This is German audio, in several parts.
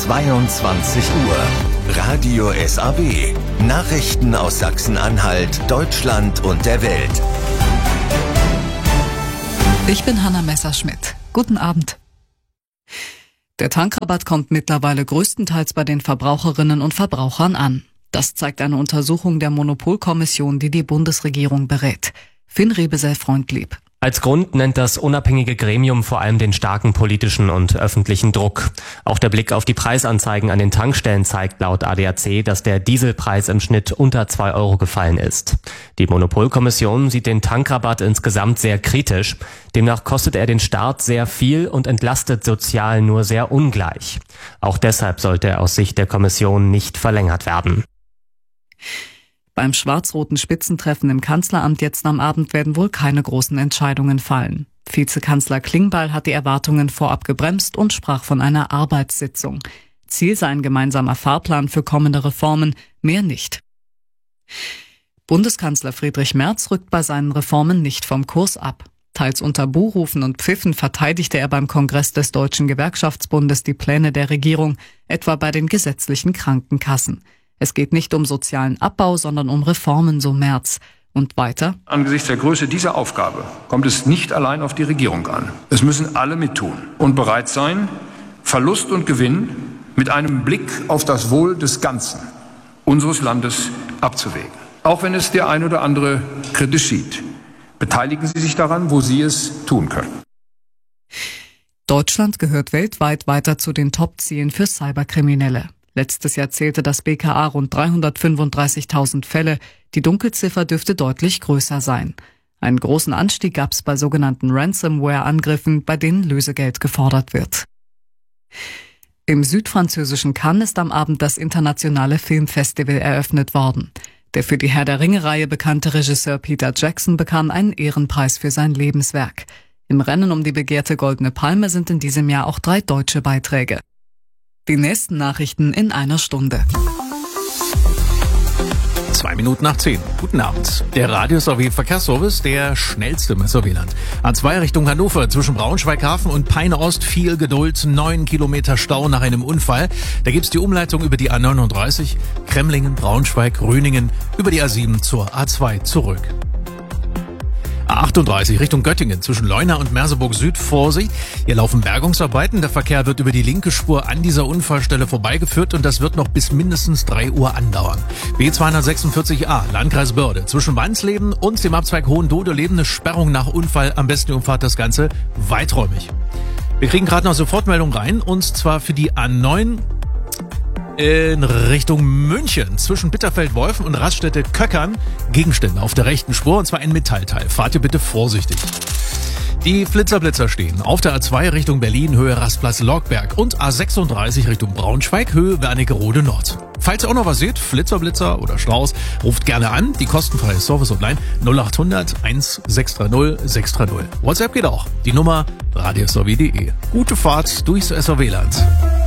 22 Uhr. Radio SAW. Nachrichten aus Sachsen-Anhalt, Deutschland und der Welt. Ich bin Hanna Messerschmidt. Guten Abend. Der Tankrabatt kommt mittlerweile größtenteils bei den Verbraucherinnen und Verbrauchern an. Das zeigt eine Untersuchung der Monopolkommission, die die Bundesregierung berät. Finn Rebesel-Freundlieb. Als Grund nennt das unabhängige Gremium vor allem den starken politischen und öffentlichen Druck. Auch der Blick auf die Preisanzeigen an den Tankstellen zeigt laut ADAC, dass der Dieselpreis im Schnitt unter 2 Euro gefallen ist. Die Monopolkommission sieht den Tankrabatt insgesamt sehr kritisch. Demnach kostet er den Staat sehr viel und entlastet sozial nur sehr ungleich. Auch deshalb sollte er aus Sicht der Kommission nicht verlängert werden. Beim schwarz-roten Spitzentreffen im Kanzleramt jetzt am Abend werden wohl keine großen Entscheidungen fallen. Vizekanzler Klingbeil hat die Erwartungen vorab gebremst und sprach von einer Arbeitssitzung. Ziel sei ein gemeinsamer Fahrplan für kommende Reformen, mehr nicht. Bundeskanzler Friedrich Merz rückt bei seinen Reformen nicht vom Kurs ab. Teils unter Buhrufen und Pfiffen verteidigte er beim Kongress des Deutschen Gewerkschaftsbundes die Pläne der Regierung, etwa bei den gesetzlichen Krankenkassen. Es geht nicht um sozialen Abbau, sondern um Reformen, so Merz. Und weiter: Angesichts der Größe dieser Aufgabe kommt es nicht allein auf die Regierung an. Es müssen alle mittun und bereit sein, Verlust und Gewinn mit einem Blick auf das Wohl des Ganzen unseres Landes abzuwägen. Auch wenn es der ein oder andere kritisch sieht. Beteiligen Sie sich daran, wo Sie es tun können. Deutschland gehört weltweit weiter zu den Top-Zielen für Cyberkriminelle. Letztes Jahr zählte das BKA rund 335.000 Fälle. Die Dunkelziffer dürfte deutlich größer sein. Einen großen Anstieg gab es bei sogenannten Ransomware-Angriffen, bei denen Lösegeld gefordert wird. Im südfranzösischen Cannes ist am Abend das internationale Filmfestival eröffnet worden. Der für die Herr der Ringe-Reihe bekannte Regisseur Peter Jackson bekam einen Ehrenpreis für sein Lebenswerk. Im Rennen um die begehrte Goldene Palme sind in diesem Jahr auch 3 deutsche Beiträge. Die nächsten Nachrichten in einer Stunde. 9:02. Guten Abend. Der Radio SAW Verkehrsservice, der schnellste im SAW-Land. A2 Richtung Hannover zwischen Braunschweig-Hafen und Peine-Ost, viel Geduld, 9 Kilometer Stau nach einem Unfall. Da gibt's die Umleitung über die A39, Kremlingen, Braunschweig, Röningen, über die A7 zur A2 zurück. A38 Richtung Göttingen zwischen Leuna und Merseburg Süd, Vorsicht. Hier laufen Bergungsarbeiten. Der Verkehr wird über die linke Spur an dieser Unfallstelle vorbeigeführt und das wird noch bis mindestens 3 Uhr andauern. B246a Landkreis Börde zwischen Wansleben und dem Abzweig Hohendodeleben eine Sperrung nach Unfall. Am besten umfahrt das Ganze weiträumig. Wir kriegen gerade noch Sofortmeldung rein und zwar für die A9 in Richtung München zwischen Bitterfeld-Wolfen und Raststätte-Köckern Gegenstände auf der rechten Spur und zwar ein Metallteil. Fahrt ihr bitte vorsichtig. Die Flitzer-Blitzer stehen auf der A2 Richtung Berlin, Höhe Rastplatz Lorgberg und A36 Richtung Braunschweig, Höhe Wernigerode Nord. Falls ihr auch noch was seht, Flitzer-Blitzer oder Strauß, ruft gerne an. Die kostenfreie Service-Hotline 0800 1630 630. WhatsApp geht auch. Die Nummer radiosw.de. Gute Fahrt durchs SAW-Land.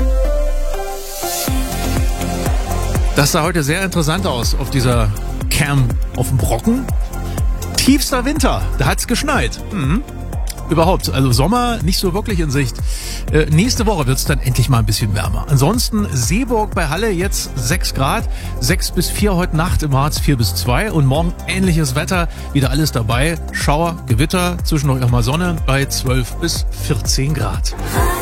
Das sah heute sehr interessant aus auf dieser Cam auf dem Brocken. Tiefster Winter, da hat's geschneit. Überhaupt, also Sommer nicht so wirklich in Sicht. Nächste Woche wird's dann endlich mal ein bisschen wärmer. Ansonsten Seeburg bei Halle jetzt 6 Grad, 6 bis 4 heute Nacht, im Harz 4 bis 2 und morgen ähnliches Wetter, wieder alles dabei. Schauer, Gewitter, zwischendurch auch mal Sonne bei 12 bis 14 Grad.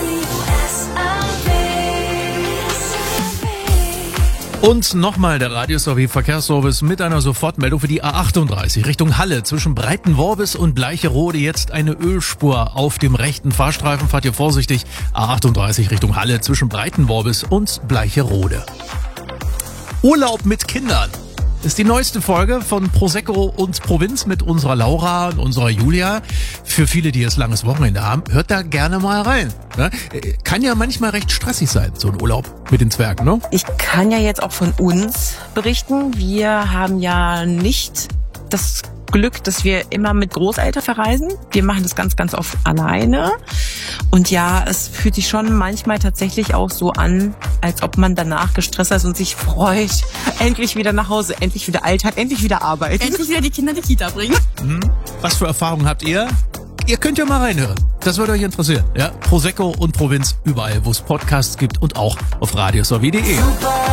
Und nochmal der Radio SAW Verkehrsservice mit einer Sofortmeldung für die A38 Richtung Halle zwischen Breitenworbis und Bleicherode jetzt eine Ölspur auf dem rechten Fahrstreifen. Fahrt ihr vorsichtig. A38 Richtung Halle zwischen Breitenworbis und Bleicherode. Urlaub mit Kindern ist die neueste Folge von Prosecco und Provinz mit unserer Laura und unserer Julia. Für viele, die jetzt langes Wochenende haben, hört da gerne mal rein. Ne? Kann ja manchmal recht stressig sein, so ein Urlaub mit den Zwergen, ne? Ich kann ja jetzt auch von uns berichten. Wir haben ja nicht das Glück, dass wir immer mit Großeltern verreisen. Wir machen das ganz, ganz oft alleine. Und ja, es fühlt sich schon manchmal tatsächlich auch so an, als ob man danach gestresst ist und sich freut. Endlich wieder nach Hause, endlich wieder Alltag, endlich wieder arbeiten. Endlich wieder die Kinder in die Kita bringen. Was für Erfahrungen habt ihr? Ihr könnt ja mal reinhören. Das würde euch interessieren. Ja? Prosecco und Provinz überall, wo es Podcasts gibt und auch auf radiosw.de.